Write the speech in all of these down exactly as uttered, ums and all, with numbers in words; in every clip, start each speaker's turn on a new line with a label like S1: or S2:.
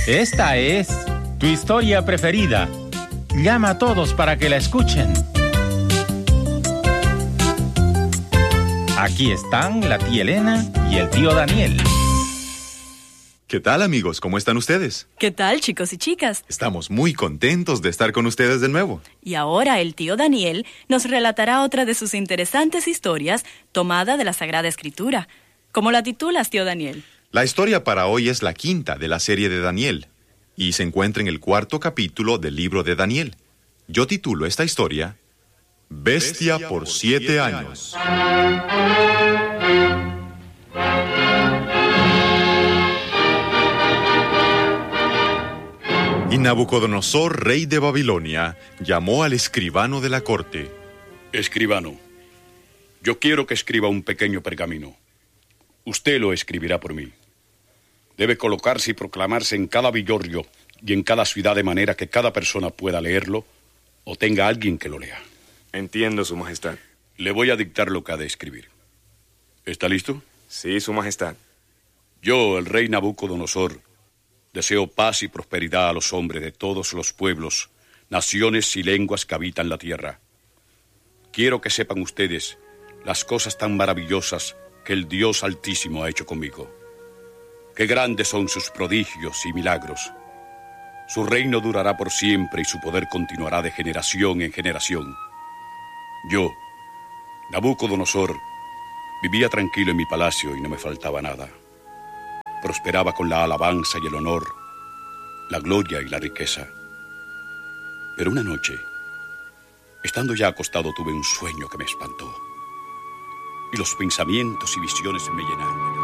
S1: Esta es tu historia preferida. Llama a todos para que la escuchen. Aquí están la tía Elena y el tío Daniel.
S2: ¿Qué tal, amigos? ¿Cómo están ustedes?
S3: ¿Qué tal, chicos y chicas?
S2: Estamos muy contentos de estar con ustedes de nuevo.
S3: Y ahora el tío Daniel nos relatará otra de sus interesantes historias tomada de la Sagrada Escritura. ¿Cómo la titulas, tío Daniel?
S2: La historia para hoy es la quinta de la serie de Daniel y se encuentra en el cuarto capítulo del libro de Daniel. Yo titulo esta historia Bestia, Bestia por siete, siete años. Y Nabucodonosor, rey de Babilonia, llamó al escribano de la corte.
S4: Escribano, yo quiero que escriba un pequeño pergamino. Usted lo escribirá por mí. Debe colocarse y proclamarse en cada villorrio y en cada ciudad de manera que cada persona pueda leerlo o tenga alguien que lo lea.
S5: Entiendo, Su Majestad.
S4: Le voy a dictar lo que ha de escribir. ¿Está listo?
S5: Sí, Su Majestad.
S4: Yo, el rey Nabucodonosor, deseo paz y prosperidad a los hombres de todos los pueblos, naciones y lenguas que habitan la tierra. Quiero que sepan ustedes las cosas tan maravillosas que el Dios Altísimo ha hecho conmigo. Qué grandes son sus prodigios y milagros. Su reino durará por siempre y su poder continuará de generación en generación. Yo, Nabucodonosor, vivía tranquilo en mi palacio y no me faltaba nada. Prosperaba con la alabanza y el honor, la gloria y la riqueza. Pero una noche, estando ya acostado, tuve un sueño que me espantó. Y los pensamientos y visiones me llenaron.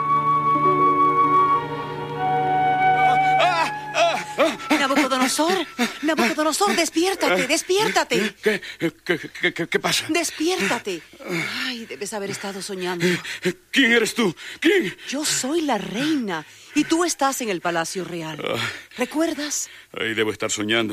S6: Nabucodonosor, Nabucodonosor, despiértate, despiértate.
S4: ¿Qué, qué, qué, qué, qué pasa?
S6: Despiértate. Ay, debes haber estado soñando.
S4: ¿Quién eres tú? ¿Quién?
S6: Yo soy la reina y tú estás en el Palacio Real. ¿Recuerdas?
S4: Ay, debo estar soñando.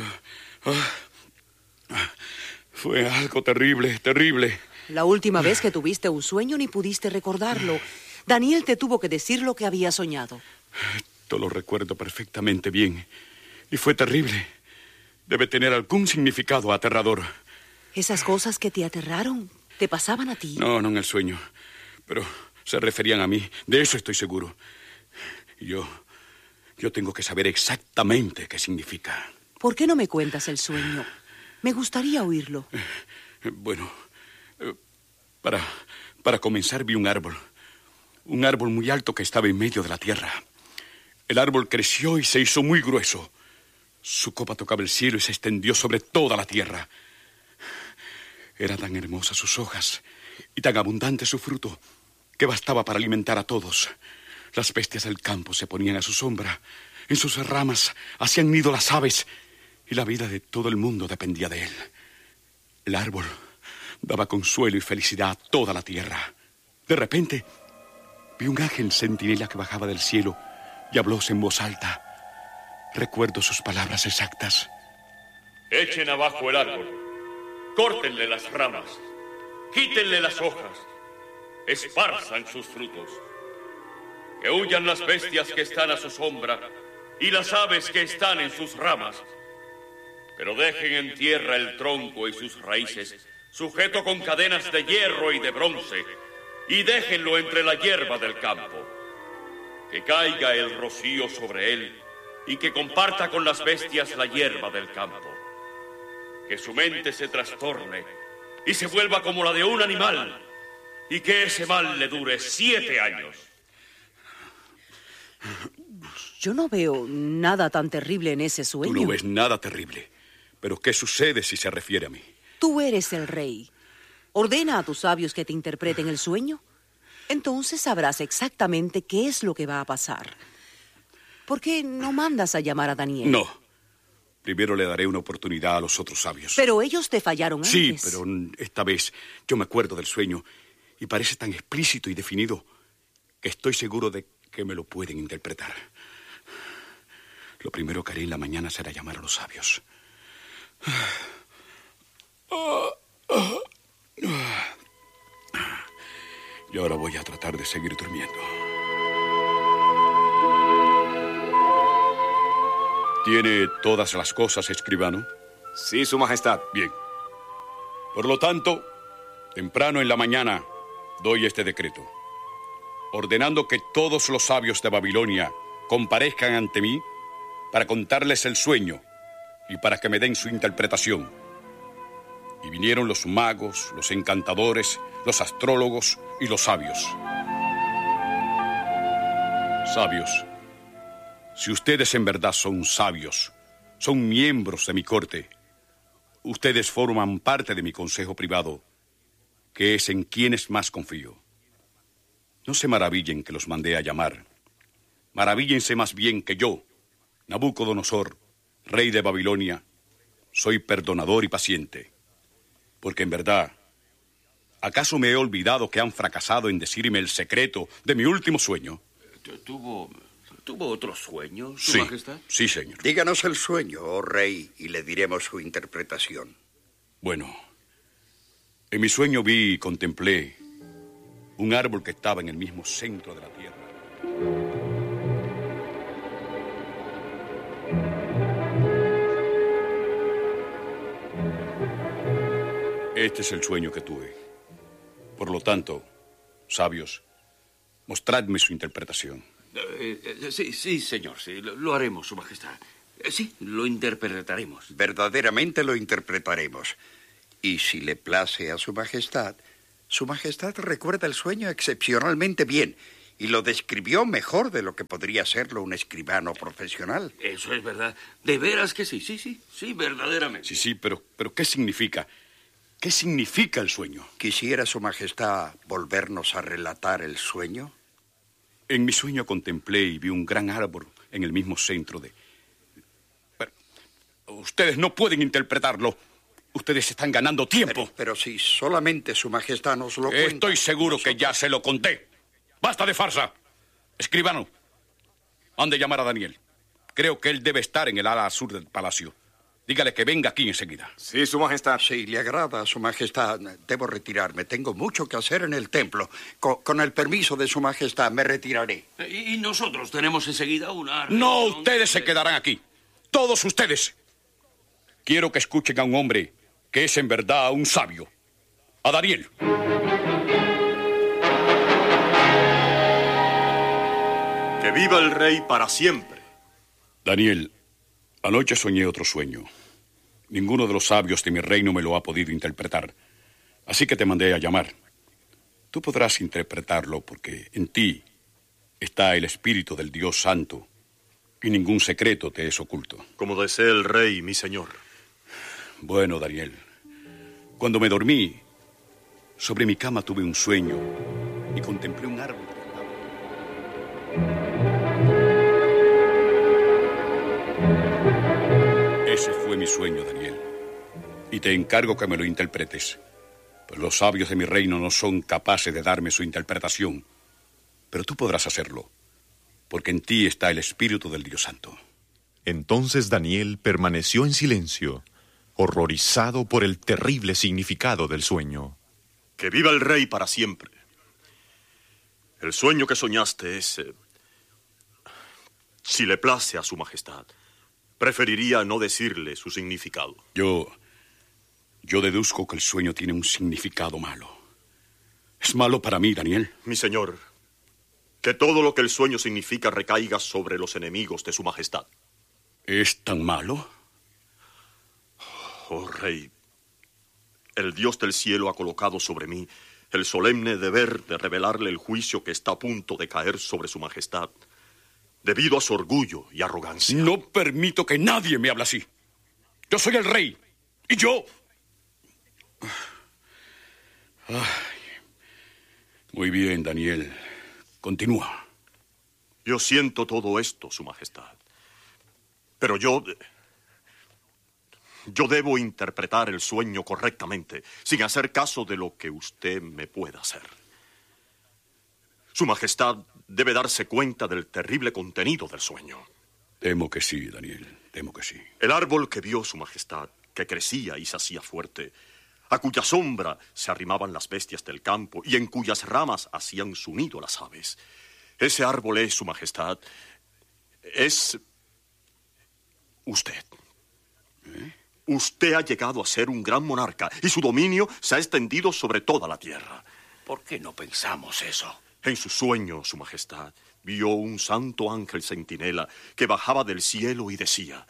S4: Fue algo terrible, terrible.
S6: La última vez que tuviste un sueño ni pudiste recordarlo. Daniel te tuvo que decir lo que había soñado.
S4: Todo lo recuerdo perfectamente bien. Y fue terrible. Debe tener algún significado aterrador.
S6: ¿Esas cosas que te aterraron te pasaban a ti?
S4: No, no en el sueño. Pero se referían a mí. De eso estoy seguro. Y yo... Yo tengo que saber exactamente qué significa.
S6: ¿Por qué no me cuentas el sueño? Me gustaría oírlo.
S4: Eh, bueno... Eh, para... Para comenzar vi un árbol. Un árbol muy alto que estaba en medio de la tierra. El árbol creció y se hizo muy grueso. Su copa tocaba el cielo y se extendió sobre toda la tierra. Eran tan hermosas sus hojas y tan abundante su fruto que bastaba para alimentar a todos. Las bestias del campo se ponían a su sombra. En sus ramas hacían nido las aves y la vida de todo el mundo dependía de él. El árbol daba consuelo y felicidad a toda la tierra. De repente vi un ángel centinela que bajaba del cielo y hablóse en voz alta. Recuerdo sus palabras exactas.
S7: Echen abajo el árbol, córtenle las ramas, quítenle las hojas, esparzan sus frutos. Que huyan las bestias que están a su sombra y las aves que están en sus ramas. Pero dejen en tierra el tronco y sus raíces, sujeto con cadenas de hierro y de bronce, y déjenlo entre la hierba del campo. Que caiga el rocío sobre él y que comparta con las bestias la hierba del campo. Que su mente se trastorne y se vuelva como la de un animal y que ese mal le dure siete años.
S6: Yo no veo nada tan terrible en ese sueño.
S4: Tú no ves nada terrible. Pero ¿qué sucede si se refiere a mí?
S6: Tú eres el rey. Ordena a tus sabios que te interpreten el sueño. Entonces sabrás exactamente qué es lo que va a pasar. ¿Por qué no mandas a llamar a Daniel?
S4: No. Primero le daré una oportunidad a los otros sabios.
S6: Pero ellos te fallaron
S4: sí,
S6: antes.
S4: Sí, pero esta vez yo me acuerdo del sueño y parece tan explícito y definido que estoy seguro de que me lo pueden interpretar. Lo primero que haré en la mañana será llamar a los sabios. Y ahora voy a tratar de seguir durmiendo. ¿Tiene todas las cosas, escribano?
S5: Sí, Su Majestad.
S4: Bien. Por lo tanto, temprano en la mañana doy este decreto, ordenando que todos los sabios de Babilonia comparezcan ante mí para contarles el sueño y para que me den su interpretación. Y vinieron los magos, los encantadores, los astrólogos y los sabios. Sabios, si ustedes en verdad son sabios, son miembros de mi corte, ustedes forman parte de mi consejo privado, que es en quienes más confío. No se maravillen que los mandé a llamar. Maravíllense más bien que yo, Nabucodonosor, rey de Babilonia, soy perdonador y paciente. Porque en verdad, ¿acaso me he olvidado que han fracasado en decirme el secreto de mi último sueño?
S8: ¿Tuvo, tuvo otro sueño, Su
S4: Sí,
S8: Majestad?
S4: sí, señor.
S9: Díganos el sueño, oh rey, y le diremos su interpretación.
S4: Bueno, en mi sueño vi y contemplé un árbol que estaba en el mismo centro de la tierra. Este es el sueño que tuve. Por lo tanto, sabios, mostradme su interpretación.
S8: Eh, eh, sí, sí, señor, sí, lo, lo haremos, Su Majestad. Eh, sí, lo interpretaremos.
S9: Verdaderamente lo interpretaremos. Y si le place a Su Majestad, Su Majestad recuerda el sueño excepcionalmente bien y lo describió mejor de lo que podría serlo un escribano profesional.
S8: Eso es verdad. De veras que sí, sí, sí, sí, verdaderamente.
S4: Sí, sí, pero, pero ¿qué significa? ¿Qué significa el sueño?
S9: ¿Quisiera Su Majestad volvernos a relatar el sueño?
S4: En mi sueño contemplé y vi un gran árbol en el mismo centro de... Pero, ustedes no pueden interpretarlo. Ustedes están ganando tiempo.
S9: Pero, pero si solamente Su Majestad nos lo cuenta...
S4: Estoy seguro que ya se lo conté. ¡Basta de farsa! Escribano, han de llamar a Daniel. Creo que él debe estar en el ala sur del palacio. Dígale que venga aquí enseguida.
S5: Sí, Su Majestad.
S9: Si le agrada, Su Majestad, debo retirarme. Tengo mucho que hacer en el templo. Con, con el permiso de Su Majestad, me retiraré.
S8: Y, y nosotros tenemos enseguida una...
S4: No, ustedes se quedarán aquí. Todos ustedes. Quiero que escuchen a un hombre que es en verdad un sabio. A Daniel.
S7: Que viva el rey para siempre.
S4: Daniel, anoche soñé otro sueño. Ninguno de los sabios de mi reino me lo ha podido interpretar. Así que te mandé a llamar. Tú podrás interpretarlo porque en ti está el espíritu del Dios Santo y ningún secreto te es oculto.
S7: Como desee el rey, mi señor.
S4: Bueno, Daniel, cuando me dormí, sobre mi cama tuve un sueño y contemplé un árbol. Ese fue mi sueño, Daniel. Y te encargo que me lo interpretes. Pues los sabios de mi reino no son capaces de darme su interpretación. Pero tú podrás hacerlo, porque en ti está el espíritu del Dios Santo.
S2: Entonces Daniel permaneció en silencio, horrorizado por el terrible significado del sueño.
S7: Que viva el rey para siempre. El sueño que soñaste es... Eh, si le place a su majestad, preferiría no decirle su significado.
S4: Yo... Yo deduzco que el sueño tiene un significado malo. ¿Es malo para mí, Daniel?
S7: Mi señor, que todo lo que el sueño significa recaiga sobre los enemigos de su majestad.
S4: ¿Es tan malo?
S7: Oh, rey, el Dios del cielo ha colocado sobre mí el solemne deber de revelarle el juicio que está a punto de caer sobre su majestad, debido a su orgullo y arrogancia.
S4: No permito que nadie me hable así. Yo soy el rey, y yo... Ay. Muy bien, Daniel. Continúa.
S7: Yo siento todo esto, su majestad. Pero yo... Yo debo interpretar el sueño correctamente, sin hacer caso de lo que usted me pueda hacer. Su majestad debe darse cuenta del terrible contenido del sueño.
S4: Temo que sí, Daniel, temo que sí.
S7: El árbol que vio su majestad, que crecía y se hacía fuerte, a cuya sombra se arrimaban las bestias del campo y en cuyas ramas hacían su nido las aves. Ese árbol es, su majestad, es
S10: Usted. ¿Eh? Usted ha llegado a ser un gran monarca y su dominio se ha extendido sobre toda la tierra.
S8: ¿Por qué no pensamos eso?
S10: En su sueño, Su Majestad, vio un santo ángel centinela que bajaba del cielo y decía: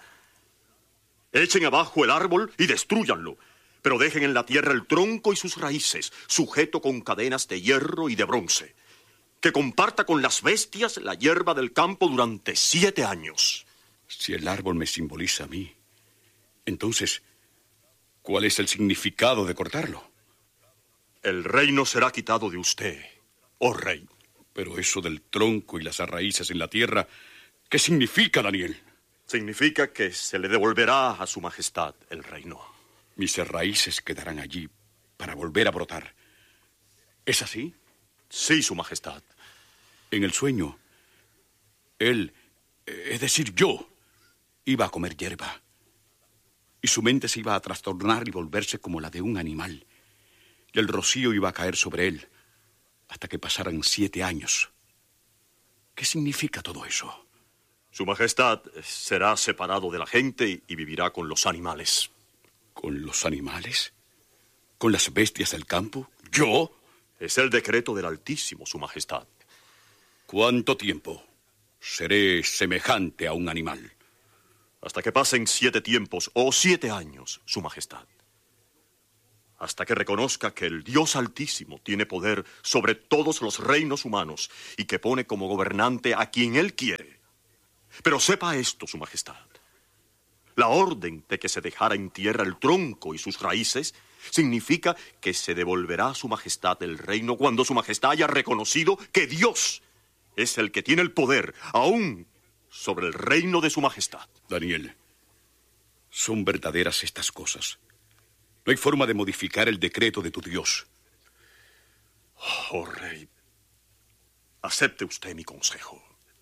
S10: echen abajo el árbol y destrúyanlo, pero dejen en la tierra el tronco y sus raíces, sujeto con cadenas de hierro y de bronce. Que comparta con las bestias la hierba del campo durante siete años.
S4: Si el árbol me simboliza a mí, entonces, ¿cuál es el significado de cortarlo?
S10: El reino será quitado de usted, oh rey.
S4: Pero eso del tronco y las raíces en la tierra, ¿qué significa, Daniel?
S10: Significa que se le devolverá a Su Majestad el reino.
S4: Mis raíces quedarán allí para volver a brotar. ¿Es así?
S10: Sí, Su Majestad.
S4: En el sueño, él, es decir, yo, iba a comer hierba. Y su mente se iba a trastornar y volverse como la de un animal. Y el rocío iba a caer sobre él hasta que pasaran siete años. ¿Qué significa todo eso?
S10: Su Majestad será separado de la gente y vivirá con los animales.
S4: ¿Con los animales? ¿Con las bestias del campo? ¿Yo?
S10: Es el decreto del Altísimo, Su Majestad.
S4: ¿Cuánto tiempo seré semejante a un animal?
S10: Hasta que pasen siete tiempos o siete años, Su Majestad. Hasta que reconozca que el Dios Altísimo tiene poder sobre todos los reinos humanos y que pone como gobernante a quien Él quiere. Pero sepa esto, Su Majestad. La orden de que se dejara en tierra el tronco y sus raíces significa que se devolverá a Su Majestad el reino cuando Su Majestad haya reconocido que Dios es el que tiene el poder, aún sobre el reino de Su Majestad.
S4: Daniel, son verdaderas estas cosas. No hay forma de modificar el decreto de tu Dios.
S10: Oh, rey, acepte usted mi consejo.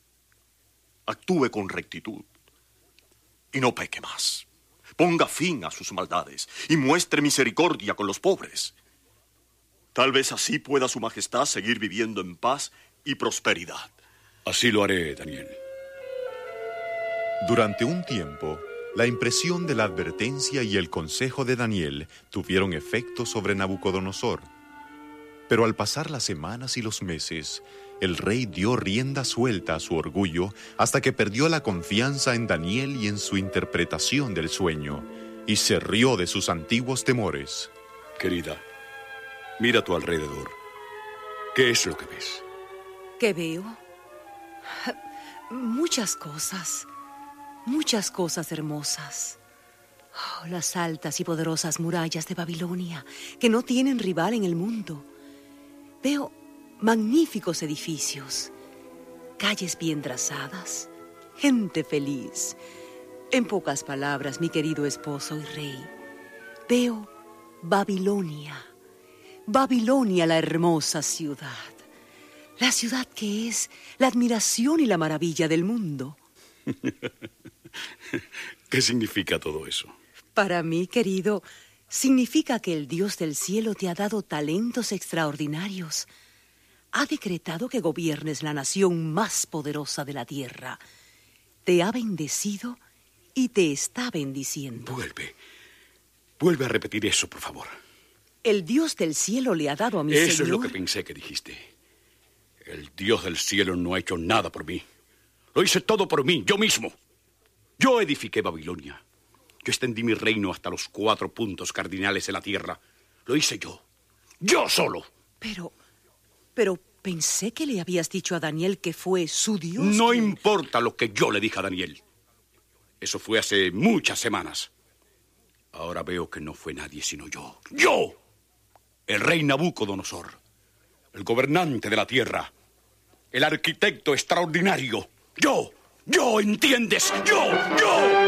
S10: Actúe con rectitud y no peque más. Ponga fin a sus maldades y muestre misericordia con los pobres. Tal vez así pueda Su Majestad seguir viviendo en paz y prosperidad.
S4: Así lo haré, Daniel.
S2: Durante un tiempo, la impresión de la advertencia y el consejo de Daniel tuvieron efecto sobre Nabucodonosor. Pero al pasar las semanas y los meses, el rey dio rienda suelta a su orgullo hasta que perdió la confianza en Daniel y en su interpretación del sueño, y se rió de sus antiguos temores.
S4: Querida, mira a tu alrededor. ¿Qué es lo que ves?
S6: ¿Qué veo? Muchas cosas. Muchas cosas hermosas. Oh, las altas y poderosas murallas de Babilonia, que no tienen rival en el mundo. Veo magníficos edificios, calles bien trazadas, gente feliz. En pocas palabras, mi querido esposo y rey, veo Babilonia. Babilonia, la hermosa ciudad. La ciudad que es la admiración y la maravilla del mundo.
S4: ¿Qué significa todo eso?
S6: Para mí, querido, significa que el Dios del cielo te ha dado talentos extraordinarios. Ha decretado que gobiernes la nación más poderosa de la tierra. Te ha bendecido y te está bendiciendo.
S4: Vuelve. Vuelve a repetir eso, por favor.
S6: El Dios del cielo le ha dado a mi
S4: Eso
S6: Señor...
S4: es lo que pensé que dijiste. El Dios del cielo no ha hecho nada por mí. Lo hice todo por mí, yo mismo. Yo edifiqué Babilonia. Yo extendí mi reino hasta los cuatro puntos cardinales de la tierra. Lo hice yo. ¡Yo solo!
S6: Pero... pero pensé que le habías dicho a Daniel que fue su Dios.
S4: No
S6: que...
S4: importa lo que yo le dije a Daniel. Eso fue hace muchas semanas. Ahora veo que no fue nadie sino yo. ¡Yo! El rey Nabucodonosor. El gobernante de la tierra. El arquitecto extraordinario. ¡Yo! ¡Yo! ¿Entiendes? ¡Yo! ¡Yo!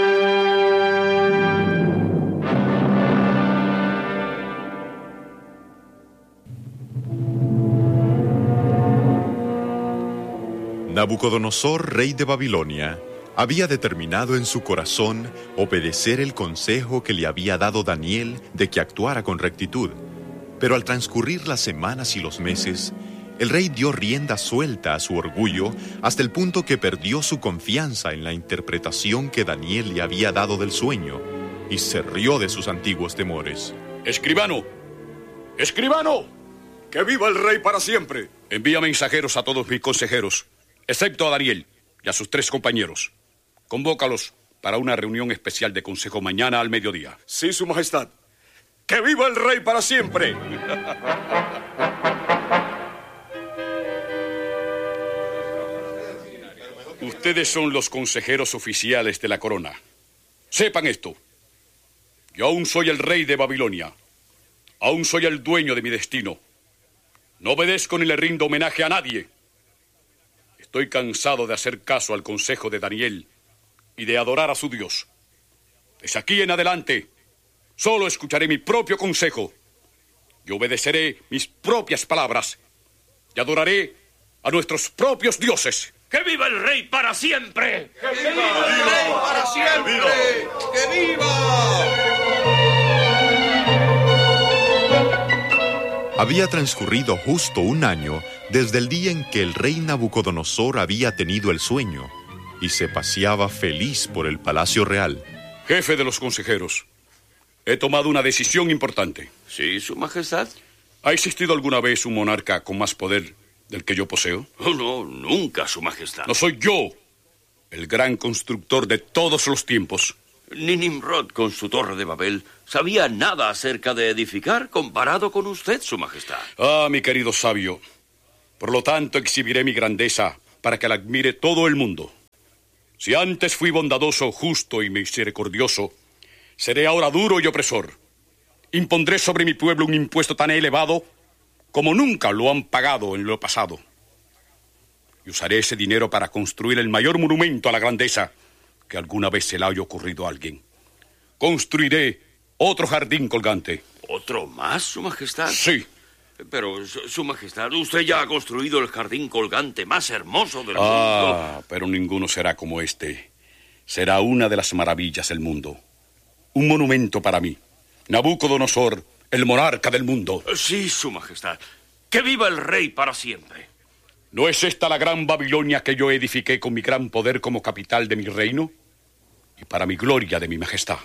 S2: Nabucodonosor, rey de Babilonia, había determinado en su corazón obedecer el consejo que le había dado Daniel de que actuara con rectitud. Pero al transcurrir las semanas y los meses, El rey dio rienda suelta a su orgullo hasta el punto que perdió su confianza en la interpretación que Daniel le había dado del sueño y se rió de sus antiguos temores.
S4: ¡Escribano! ¡Escribano!
S5: ¡Que viva el rey para siempre!
S4: Envía mensajeros a todos mis consejeros, excepto a Daniel y a sus tres compañeros. Convócalos para una reunión especial de consejo mañana al mediodía.
S5: Sí, su majestad. ¡Que viva el rey para siempre!
S4: Ustedes son los consejeros oficiales de la corona. Sepan esto. Yo aún soy el rey de Babilonia. Aún soy el dueño de mi destino. No obedezco ni le rindo homenaje a nadie. Estoy cansado de hacer caso al consejo de Daniel y de adorar a su Dios. Desde aquí en adelante, solo escucharé mi propio consejo. Y obedeceré mis propias palabras. Y adoraré a nuestros propios dioses.
S7: ¡Que viva el rey para siempre!
S11: ¡Que viva el rey para siempre! ¡Que viva!
S2: Había transcurrido justo un año desde el día en que el rey Nabucodonosor había tenido el sueño y se paseaba feliz por el palacio real.
S4: Jefe de los consejeros, he tomado una decisión importante.
S8: Sí, su majestad.
S4: ¿Ha existido alguna vez un monarca con más poder del que yo poseo?
S8: Oh, no, nunca, su majestad.
S4: No soy yo el gran constructor de todos los tiempos.
S8: Ni Nimrod con su torre de Babel sabía nada acerca de edificar comparado con usted, su majestad.
S4: Ah, mi querido sabio. Por lo tanto, exhibiré mi grandeza para que la admire todo el mundo. Si antes fui bondadoso, justo y misericordioso, seré ahora duro y opresor. Impondré sobre mi pueblo un impuesto tan elevado como nunca lo han pagado en lo pasado. Y usaré ese dinero para construir el mayor monumento a la grandeza que alguna vez se le haya ocurrido a alguien. Construiré otro jardín colgante.
S8: ¿Otro más, su majestad?
S4: Sí.
S8: Pero, su, su majestad, usted ya ha construido el jardín colgante más hermoso del
S4: ah,
S8: mundo.
S4: Pero ninguno será como este. Será una de las maravillas del mundo. Un monumento para mí. Nabucodonosor, el monarca del mundo.
S8: Sí, su majestad. ¡Que viva el rey para siempre!
S4: ¿No es esta la gran Babilonia que yo edifiqué con mi gran poder como capital de mi reino? Y para mi gloria de mi majestad.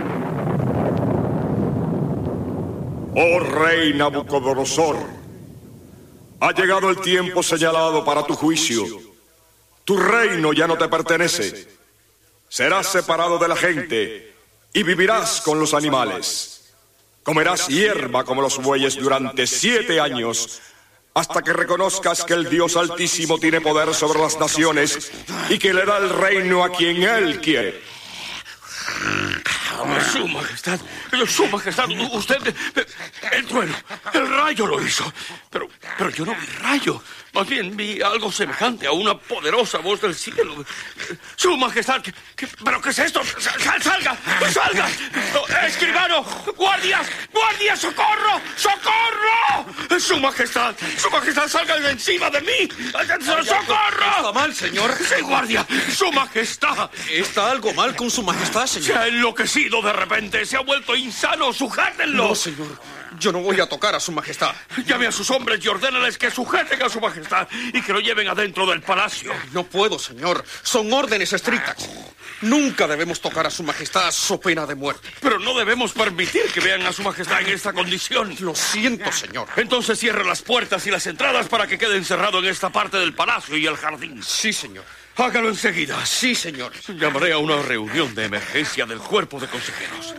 S5: Oh rey Nabucodonosor, ha llegado el tiempo señalado para tu juicio. Tu reino ya no te pertenece. Serás separado de la gente y vivirás con los animales. Comerás hierba como los bueyes durante siete años, hasta que reconozcas que el Dios Altísimo tiene poder sobre las naciones y que le da el reino a quien Él quiere.
S8: Su majestad, su majestad, usted... El trueno, el rayo lo hizo. Pero, pero yo no vi rayo. Más bien vi algo semejante a una poderosa voz del cielo. Su majestad, ¿qué, qué, ¿pero qué es esto? ¡Sal, salga! ¡Salga! ¡Escribano! ¡Guardias! ¡Guardias! ¡Socorro! ¡Socorro! ¡Su majestad! ¡Su majestad, salga de encima de mí! ¡Socorro!
S11: ¿Está mal, señor?
S8: ¡Sí, guardia! ¡Su majestad!
S11: ¿Está algo mal con su majestad, señor?
S8: Se ha enloquecido de repente. Se ha vuelto insano. ¡Sujétenlo!
S11: No, señor. Yo no voy a tocar a su majestad.
S8: Llame a sus hombres y ordénales que sujeten a su majestad y que lo lleven adentro del palacio.
S11: No puedo, señor. Son órdenes estrictas. Nunca debemos tocar a su majestad so pena de muerte.
S8: Pero no debemos permitir que vean a su majestad en esta condición.
S11: Lo siento, señor.
S8: Entonces cierre las puertas y las entradas para que quede encerrado en esta parte del palacio y el jardín.
S11: Sí, señor.
S8: Hágalo enseguida.
S11: Sí, señor.
S8: Llamaré a una reunión de emergencia del cuerpo de consejeros.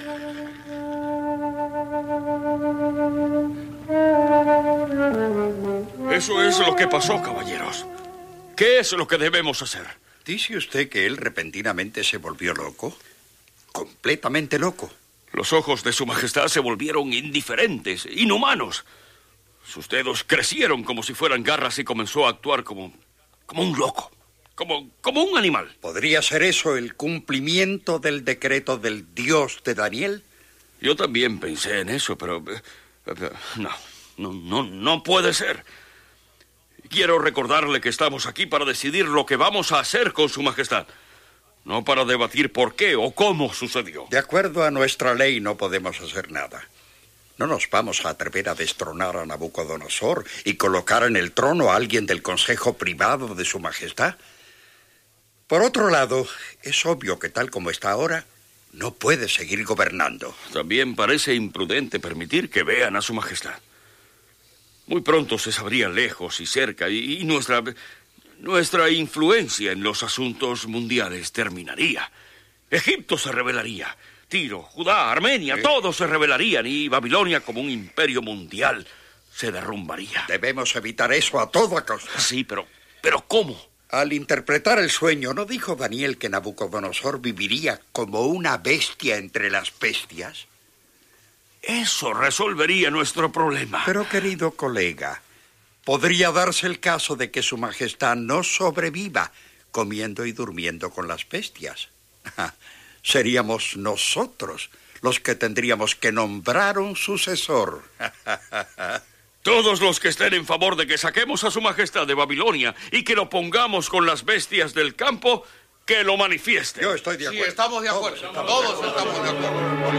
S8: Eso es lo que pasó, caballeros. ¿Qué es lo que debemos hacer?
S9: ¿Dice usted que él repentinamente se volvió loco? Completamente loco.
S8: Los ojos de su majestad se volvieron indiferentes, inhumanos. Sus dedos crecieron como si fueran garras y comenzó a actuar como, como un loco, como, como un animal.
S9: ¿Podría ser eso el cumplimiento del decreto del Dios de Daniel?
S8: Yo también pensé en eso, pero... No, no, no, no puede ser. Quiero recordarle que estamos aquí para decidir lo que vamos a hacer con su majestad, no para debatir por qué o cómo sucedió.
S9: De acuerdo a nuestra ley no podemos hacer nada. No nos vamos a atrever a destronar a Nabucodonosor y colocar en el trono a alguien del consejo privado de su majestad. Por otro lado, es obvio que tal como está ahora, no puede seguir gobernando.
S8: También parece imprudente permitir que vean a su majestad. Muy pronto se sabría lejos y cerca, y, y nuestra, nuestra influencia en los asuntos mundiales terminaría. Egipto se rebelaría, Tiro, Judá, Armenia, ¿Eh? todos se rebelarían, y Babilonia, como un imperio mundial, se derrumbaría.
S9: Debemos evitar eso a toda costa.
S8: Sí, pero, pero ¿cómo?
S9: Al interpretar el sueño, ¿no dijo Daniel que Nabucodonosor viviría como una bestia entre las bestias?
S8: Eso resolvería nuestro problema.
S9: Pero, querido colega, podría darse el caso de que su majestad no sobreviva comiendo y durmiendo con las bestias. Seríamos nosotros los que tendríamos que nombrar un sucesor.
S8: Todos los que estén en favor de que saquemos a su majestad de Babilonia y que lo pongamos con las bestias del campo, que lo manifiesten.
S9: Yo estoy de acuerdo.
S11: Sí, estamos de acuerdo. Todos, Todos estamos de acuerdo.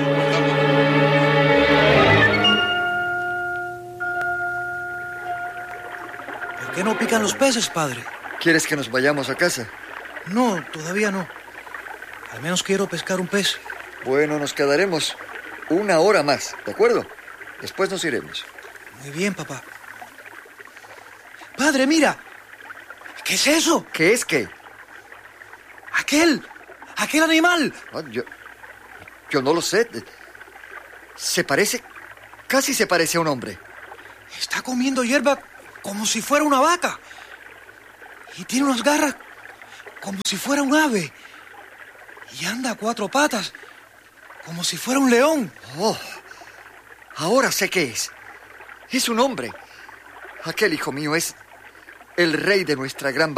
S12: ¿Por qué no pican los peces, padre?
S13: ¿Quieres que nos vayamos a casa?
S12: No, todavía no. Al menos quiero pescar un pez.
S13: Bueno, nos quedaremos una hora más, ¿de acuerdo? Después nos iremos.
S12: Muy bien, papá. Padre, mira. ¿Qué es eso?
S13: ¿Qué es qué?
S12: Aquel. Aquel animal.
S13: Ah, yo, yo no lo sé. Se parece... Casi se parece a un hombre.
S12: Está comiendo hierba como si fuera una vaca. Y tiene unas garras como si fuera un ave. Y anda a cuatro patas como si fuera un león.
S13: Oh, ahora sé qué es. Es un hombre. Aquel, hijo mío, es el rey de nuestra gran